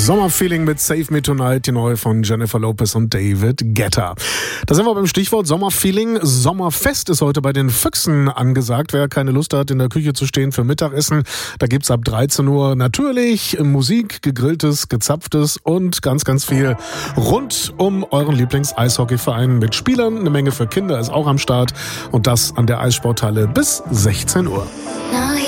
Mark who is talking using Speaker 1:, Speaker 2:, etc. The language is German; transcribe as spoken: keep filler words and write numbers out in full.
Speaker 1: Sommerfeeling mit Save Me Tonight, die neue von Jennifer Lopez und David Guetta. Da sind wir beim Stichwort Sommerfeeling. Sommerfest ist heute bei den Füchsen angesagt. Wer keine Lust hat, in der Küche zu stehen für Mittagessen, da gibt's ab dreizehn Uhr natürlich Musik, gegrilltes, gezapftes und ganz, ganz viel rund um euren Lieblings-Eishockeyverein mit Spielern. Eine Menge für Kinder ist auch am Start und das an der Eissporthalle bis sechzehn Uhr.